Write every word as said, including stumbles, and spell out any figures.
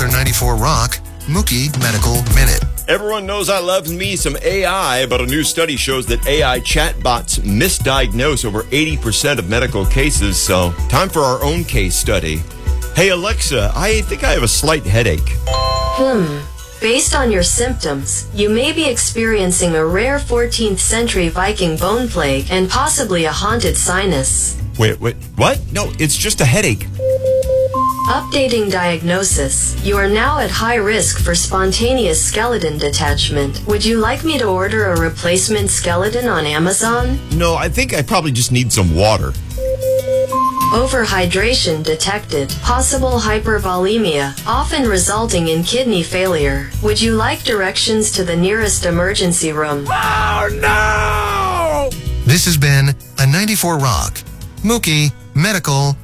another ninety-four Rock Mookie Medical Minute. Everyone knows I love me some A I, but a new study shows that A I chatbots misdiagnose over eighty percent of medical cases, so time for our own case study. Hey Alexa, I think I have a slight headache. Hmm. Based on your symptoms, you may be experiencing a rare fourteenth century Viking bone plague and possibly a haunted sinus. Wait, wait, what? No, it's just a headache. Updating diagnosis. You are now at high risk for spontaneous skeleton detachment. Would you like me to order a replacement skeleton on Amazon? No, I think I probably just need some water. Overhydration detected. Possible hypervolemia, often resulting in kidney failure. Would you like directions to the nearest emergency room? Oh, no! This has been a ninety-four Rock Mookie Medical